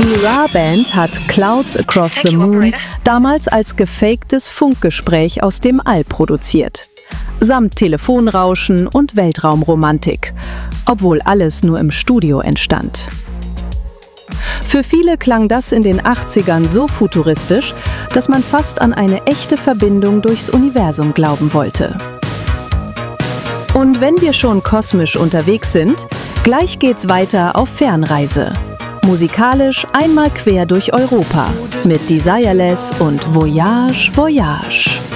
Die Ra-Band hat Clouds Across the Moon damals als gefaktes Funkgespräch aus dem All produziert. Samt Telefonrauschen und Weltraumromantik, obwohl alles nur im Studio entstand. Für viele klang das in den 80ern so futuristisch, dass man fast an eine echte Verbindung durchs Universum glauben wollte. Und wenn wir schon kosmisch unterwegs sind, gleich geht's weiter auf Fernreise. Musikalisch einmal quer durch Europa mit Desireless und Voyage, Voyage.